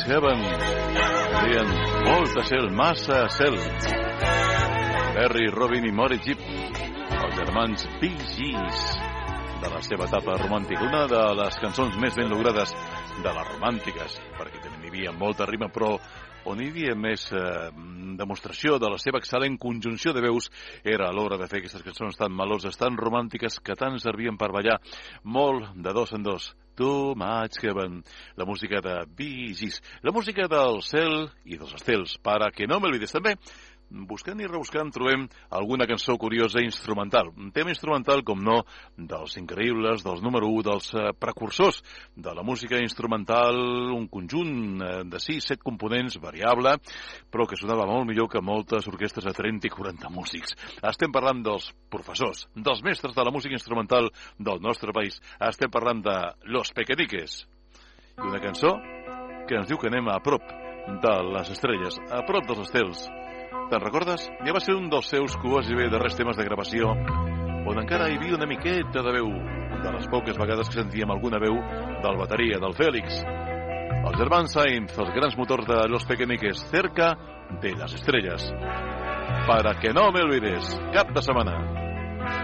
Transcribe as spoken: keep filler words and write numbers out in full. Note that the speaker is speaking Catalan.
Heaven. Deien molt de cel, massa cel. Barry, Robin i Maury Gibb, els germans Bee Gees, de la seva etapa romàntica. Una de les cançons més ben logrades de les romàntiques, perquè també hi havia molta rima, però on hi havia més eh, demostració de la seva excel·lent conjunció de veus era a l'hora de fer aquestes cançons tan meloses, tan romàntiques, que tant servien per ballar molt de dos en dos. Too Much Heaven, la música de Bee Gees, la música del cel i dels estels, para que no me olvides. També, buscant i rebuscant, trobem alguna cançó curiosa instrumental. Un tema instrumental, com no, dels increïbles, dels número u, dels eh, precursors de la música instrumental, un conjunt eh, de sis, set components, variable, però que sonava molt millor que moltes orquestres de trenta i quaranta músics. Estem parlant dels professors, dels mestres de la música instrumental del nostre país. Estem parlant de Los Pequeñiques. I una cançó que ens diu que anem a prop de les estrelles, a prop dels estels. Te'n recordes? Ja va ser un dels seus quasi darrers temes de gravació on encara hi havia una miqueta de veu, de les poques vegades que sentíem alguna veu del bateria, del Félix. Els germans Sainz, els grans motors de Los Pequeñiques, cerca de les estrelles. Para que no me olvides, cap de setmana.